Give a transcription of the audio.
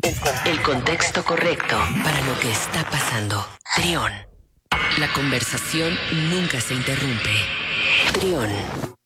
El contexto correcto para lo que está pasando. Trión. La conversación nunca se interrumpe. Trión.